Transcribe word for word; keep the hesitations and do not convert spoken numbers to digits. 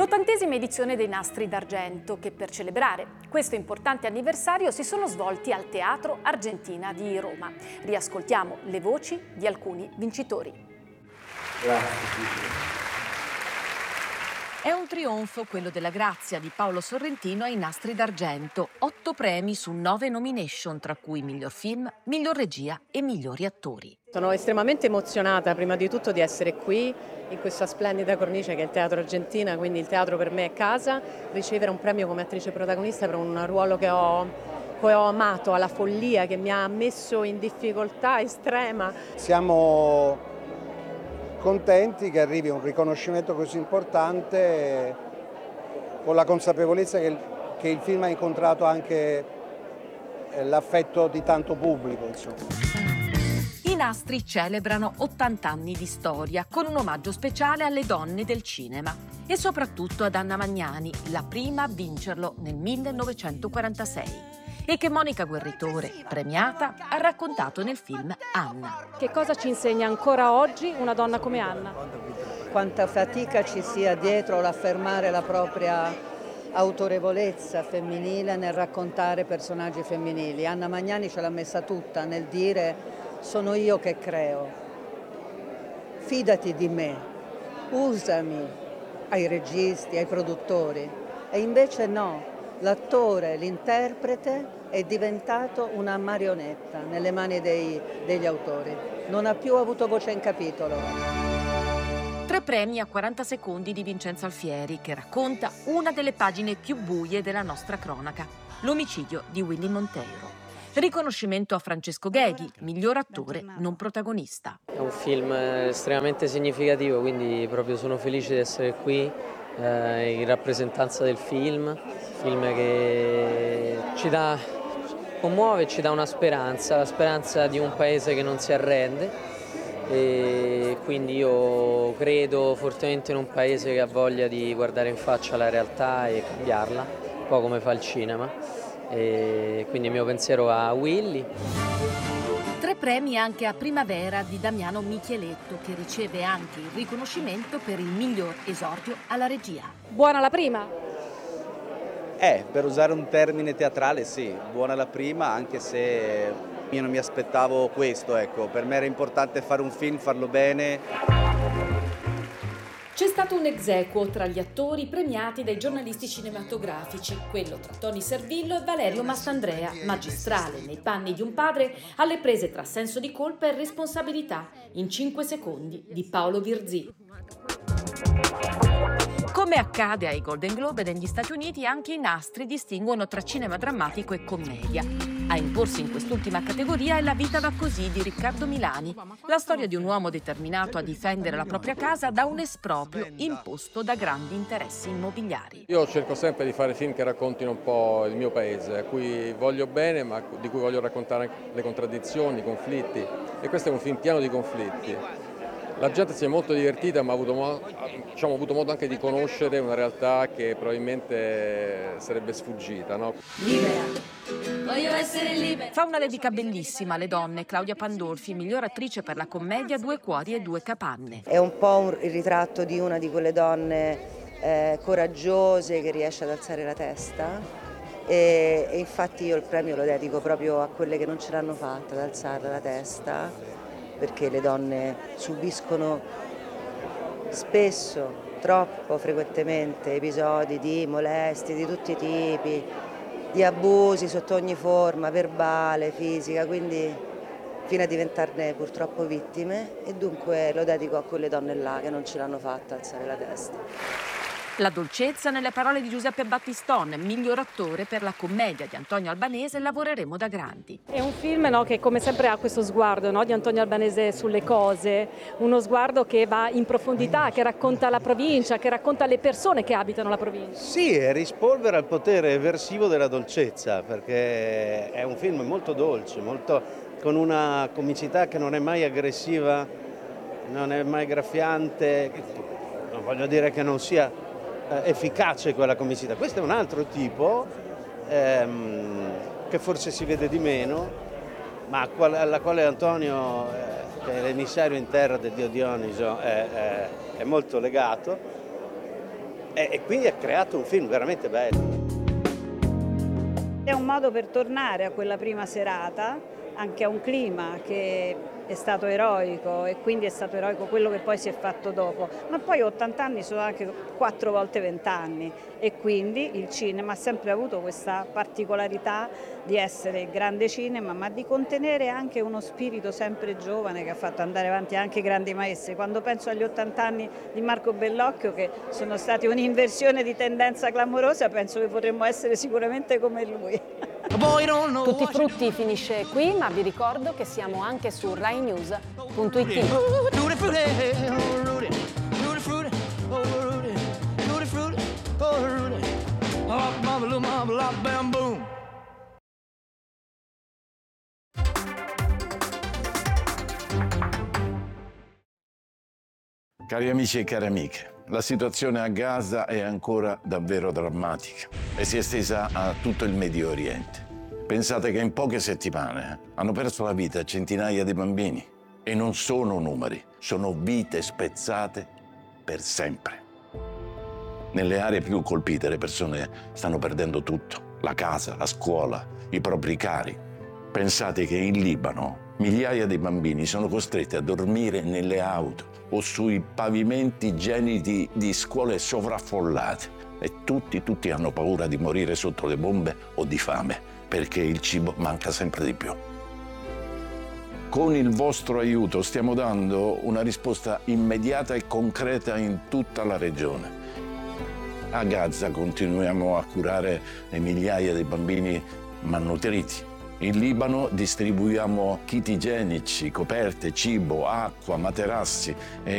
L'ottantesima edizione dei Nastri d'Argento, che per celebrare questo importante anniversario si sono svolti al Teatro Argentina di Roma. Riascoltiamo le voci di alcuni vincitori. Grazie. È un trionfo quello della grazia di Paolo Sorrentino ai Nastri d'Argento. Otto premi su nove nomination, tra cui miglior film, miglior regia e migliori attori. Sono estremamente emozionata prima di tutto di essere qui in questa splendida cornice che è il Teatro Argentina, quindi il teatro per me è casa, ricevere un premio come attrice protagonista per un ruolo che ho, che ho amato alla follia, che mi ha messo in difficoltà estrema. Siamo contenti che arrivi un riconoscimento così importante, con la consapevolezza che il, che il film ha incontrato anche l'affetto di tanto pubblico, insomma. I Nastri celebrano ottanta anni di storia, con un omaggio speciale alle donne del cinema e soprattutto ad Anna Magnani, la prima a vincerlo nel millenovecentoquarantasei. E che Monica Guerritore, premiata, ha raccontato nel film Anna. Che cosa ci insegna ancora oggi una donna come Anna? Quanta fatica ci sia dietro l'affermare la propria autorevolezza femminile nel raccontare personaggi femminili. Anna Magnani ce l'ha messa tutta nel dire: sono io che creo, fidati di me, usami, ai registi, ai produttori. E invece no. L'attore, l'interprete è diventato una marionetta nelle mani dei, degli autori. Non ha più avuto voce in capitolo. Tre premi a quaranta secondi di Vincenzo Alfieri, che racconta una delle pagine più buie della nostra cronaca, l'omicidio di Willy Monteiro. Riconoscimento a Francesco Gheghi, miglior attore non protagonista. È un film estremamente significativo, quindi proprio sono felice di essere qui eh, in rappresentanza del film. Film che ci dà, commuove e ci dà una speranza, la speranza di un paese che non si arrende, e quindi io credo fortemente in un paese che ha voglia di guardare in faccia la realtà e cambiarla, un po' come fa il cinema, e quindi il mio pensiero va a Willy. Tre premi anche a Primavera di Damiano Micheletto, che riceve anche il riconoscimento per il miglior esordio alla regia. Buona la prima? Eh, per usare un termine teatrale sì, buona la prima, anche se io non mi aspettavo questo, ecco. Per me era importante fare un film, farlo bene. C'è stato un ex aequo tra gli attori premiati dai giornalisti cinematografici, quello tra Tony Servillo e Valerio Mastandrea, magistrale nei panni di un padre alle prese tra senso di colpa e responsabilità, in cinque secondi, di Paolo Virzì. Come accade ai Golden Globe negli Stati Uniti, anche i Nastri distinguono tra cinema drammatico e commedia. A imporsi in quest'ultima categoria è La vita va così di Riccardo Milani, la storia di un uomo determinato a difendere la propria casa da un esproprio imposto da grandi interessi immobiliari. Io cerco sempre di fare film che raccontino un po' il mio paese, a cui voglio bene ma di cui voglio raccontare le contraddizioni, i conflitti, e questo è un film pieno di conflitti. La gente si è molto divertita, ma ha avuto, mo- diciamo, avuto modo anche di conoscere una realtà che probabilmente sarebbe sfuggita, no? Libera. Voglio essere libera. Fa una dedica bellissima alle donne Claudia Pandolfi, miglior attrice per la commedia Due cuori e due capanne. È un po' un, il ritratto di una di quelle donne eh, coraggiose che riesce ad alzare la testa. E, e infatti io il premio lo dedico proprio a quelle che non ce l'hanno fatta ad alzare la testa, perché le donne subiscono spesso, troppo frequentemente, episodi di molestie di tutti i tipi, di abusi sotto ogni forma, verbale, fisica, quindi fino a diventarne purtroppo vittime, e dunque lo dedico a quelle donne là che non ce l'hanno fatta alzare la testa. La dolcezza nelle parole di Giuseppe Battiston, miglior attore per la commedia di Antonio Albanese, Lavoreremo da grandi. È un film, no, che come sempre ha questo sguardo, no, di Antonio Albanese sulle cose, uno sguardo che va in profondità, che racconta la provincia, che racconta le persone che abitano la provincia. Sì, e rispolvera il potere eversivo della dolcezza, perché è un film molto dolce, molto, con una comicità che non è mai aggressiva, non è mai graffiante. Non voglio dire che non sia efficace quella comicità, questo è un altro tipo ehm, che forse si vede di meno, ma alla quale Antonio, eh, che è l'emissario in terra del dio Dioniso, è, è, è molto legato, e, e quindi ha creato un film veramente bello. È un modo per tornare a quella prima serata, anche a un clima che è stato eroico e quindi è stato eroico quello che poi si è fatto dopo, ma poi ottanta anni sono anche quattro volte venti anni e quindi il cinema ha sempre avuto questa particolarità di essere grande cinema, ma di contenere anche uno spirito sempre giovane che ha fatto andare avanti anche i grandi maestri. Quando penso agli ottanta anni di Marco Bellocchio, che sono stati un'inversione di tendenza clamorosa, penso che potremmo essere sicuramente come lui. Tutti i frutti finisce qui, ma vi ricordo che siamo anche su rai news punto it. Cari amici e cari amiche, la situazione a Gaza è ancora davvero drammatica e si è estesa a tutto il Medio Oriente. Pensate che in poche settimane hanno perso la vita centinaia di bambini e non sono numeri, sono vite spezzate per sempre. Nelle aree più colpite le persone stanno perdendo tutto, la casa, la scuola, i propri cari. Pensate che in Libano migliaia di bambini sono costretti a dormire nelle auto o sui pavimenti gelidi di scuole sovraffollate e tutti, tutti hanno paura di morire sotto le bombe o di fame perché il cibo manca sempre di più. Con il vostro aiuto stiamo dando una risposta immediata e concreta in tutta la regione. A Gaza continuiamo a curare le migliaia di bambini malnutriti. In Libano distribuiamo kit igienici, coperte, cibo, acqua, materassi e